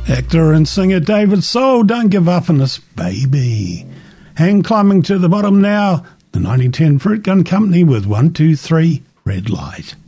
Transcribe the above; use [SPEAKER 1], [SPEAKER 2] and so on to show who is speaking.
[SPEAKER 1] Actor and singer David Soul, Don't Give Up on Us, Baby. Hang climbing to the bottom now, the 1910 Fruit Gun Company with 1, 2, 3, Red Light.